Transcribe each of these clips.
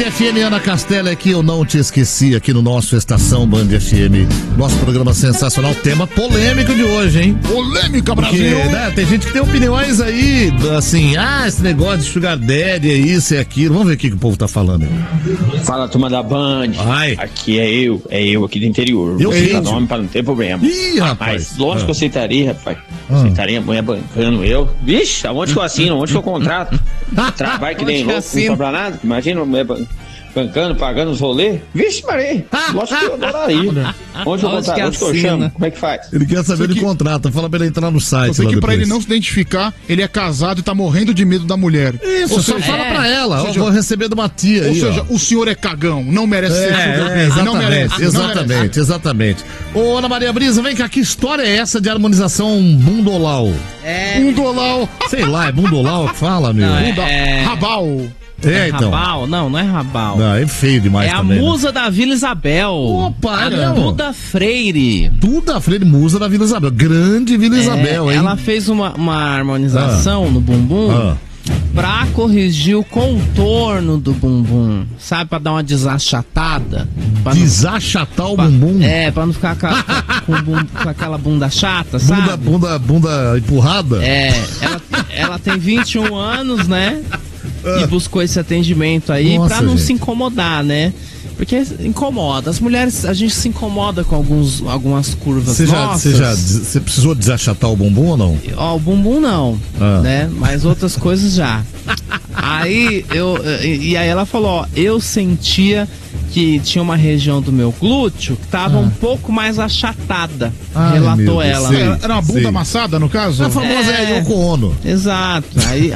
FM, Ana Castela aqui, eu não te esqueci, aqui no nosso Estação Band FM. Nosso programa sensacional, tema polêmico de hoje, hein? Polêmica, Brasil! Porque, né, tem gente que tem opiniões aí, assim, esse negócio de sugar daddy, é isso, é aquilo. Vamos ver o que o povo tá falando aí. Fala, turma da Band. Ai. Aqui é eu aqui do interior. Eu Vou citar índio. nome pra não ter problema. Ih, rapaz. Mas lógico que eu aceitaria, rapaz. Aceitaria a mulher bancando eu. Vixe, aonde que eu assino? Aonde que eu contrato? Trabalho que nem louco, não cobra nada. Imagina uma mulher bancando, pagando os rolês. Vixe, Maria. Lógico que eu adoraria. Onde eu contrato? Onde que eu chamo? Como é que faz? Ele quer saber de contrato, fala pra ele entrar no site. Só sei que pra depois. ele não se identificar, ele é casado e tá morrendo de medo da mulher. Isso, Ou só seja, fala pra ela, ou seja, vou receber de uma tia aí. Ou seja, ó. o senhor é cagão, não merece ser sugar daddy, exatamente, não merece. exatamente, exatamente. Ô, Ana Maria Brisa, vem cá, que história é essa de harmonização bundolau? Um dolau. Sei lá, é bundolau que fala, meu? Não, Rabal. Então. Rabal? Não é Rabal. Não, é feio demais É a também. musa da Vila Isabel. Opa, a é mesmo? Duda Freire. Duda Freire, musa da Vila Isabel. Grande Vila Isabel, hein? Ela fez uma harmonização no bumbum pra corrigir o contorno do bumbum. Sabe, pra dar uma desachatada. Pra não- Desachatar o bumbum. pra não ficar com aquela bunda chata, sabe? Bunda empurrada. Ela tem 21 anos, né? E buscou esse atendimento aí. Nossa, pra não gente. se incomodar, né? Porque incomoda. As mulheres, a gente se incomoda com algumas curvas nossas. Você precisou desachatar o bumbum ou não? Ó, o bumbum não, né? Mas outras coisas já. Aí aí ela falou, ó, eu sentia que tinha uma região do meu glúteo que tava um pouco mais achatada. Ai, meu relatou Deus, ela. sei. Era uma bunda Sim. amassada, no caso? A famosa é Yoko Ono. Exato.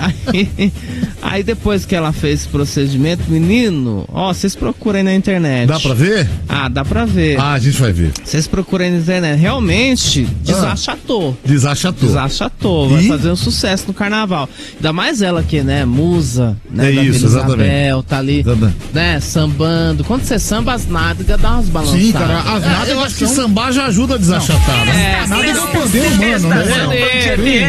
Aí depois que ela fez esse procedimento, menino, ó, vocês procurem na internet. Dá pra ver? Dá pra ver. A gente vai ver. Vocês procurem na internet. Realmente desachatou. Desachatou. Vai E? fazer um sucesso no carnaval. Ainda mais ela que, né, musa, né, É da isso, Vila exatamente. Isabel, tá ali, né, sambando. Quando você samba, as nádegas dá umas balançadas. Sim, cara, as nádegas Eu acho que são- sambar já ajuda a desachatar, né? Nada do poder humano, né? Não.